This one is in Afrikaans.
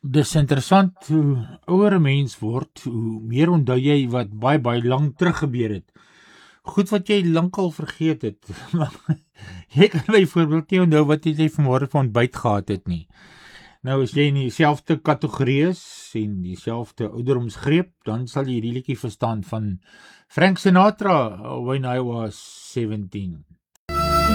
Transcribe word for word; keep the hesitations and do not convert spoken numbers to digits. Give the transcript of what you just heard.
Dis interessant hoe ouer 'n mens word, hoe meer onthou jy wat baie baie lank terug gebeur het. Goed wat jy lankal vergeet het. Jy kan byvoorbeeld nie onthou wat jy vanmôre vir ontbyt gehad het nie. Nou as jy in dieselfde kategorie is en dieselfde ouderdomsgreep, dan sal jy hierdie liedjie verstaan van Frank Sinatra when I was seventeen.